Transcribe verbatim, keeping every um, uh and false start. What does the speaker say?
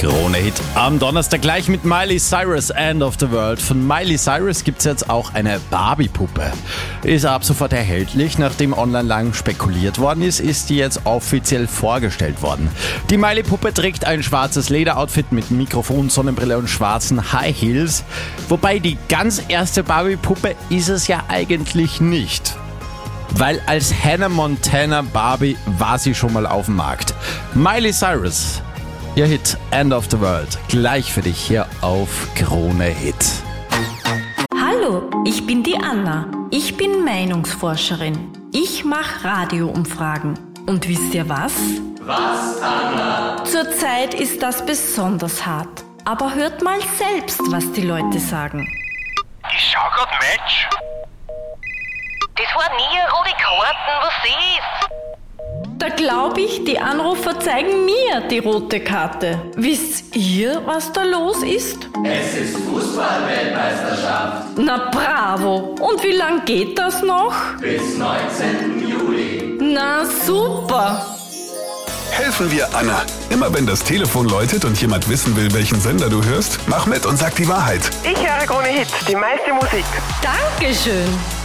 Krone-Hit am Donnerstag gleich mit Miley Cyrus, End of the World. Von Miley Cyrus gibt es jetzt auch eine Barbie-Puppe. Ist ab sofort erhältlich. Nachdem online lang spekuliert worden ist, ist die jetzt offiziell vorgestellt worden. Die Miley-Puppe trägt ein schwarzes Lederoutfit mit Mikrofon, Sonnenbrille und schwarzen High Heels. Wobei die ganz erste Barbie-Puppe ist es ja eigentlich nicht. Weil als Hannah Montana Barbie war sie schon mal auf dem Markt. Miley Cyrus, ihr Hit End of the World, gleich für dich hier auf Krone Hit. Hallo, ich bin die Anna. Ich bin Meinungsforscherin. Ich mache Radioumfragen. Und wisst ihr was? Was, Anna? Zurzeit ist das besonders hart. Aber hört mal selbst, was die Leute sagen. Ich schau grad Match. Das war nie eine rote Karten, was ist? Da glaube ich, die Anrufer zeigen mir die rote Karte. Wisst ihr, was da los ist? Es ist Fußball-Weltmeisterschaft. Na bravo! Und wie lang geht das noch? Bis neunzehnten Juli. Na super! Helfen wir Anna. Immer wenn das Telefon läutet und jemand wissen will, welchen Sender du hörst, mach mit und sag die Wahrheit. Ich höre Krone Hit, die meiste Musik. Dankeschön!